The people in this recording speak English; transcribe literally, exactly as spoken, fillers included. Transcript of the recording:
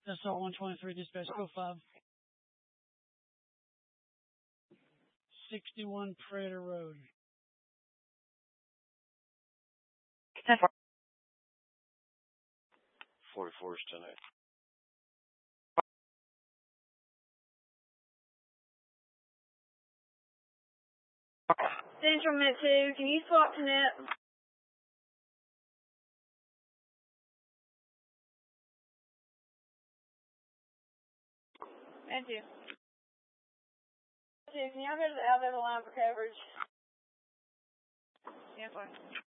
Assault one twenty-three, dispatch oh five. sixty-one Prater Road. ten four. forty-four is tonight. Central Met two, can you swap to net? Thank you. Can y'all go to the elevator line for coverage? Yes, sir.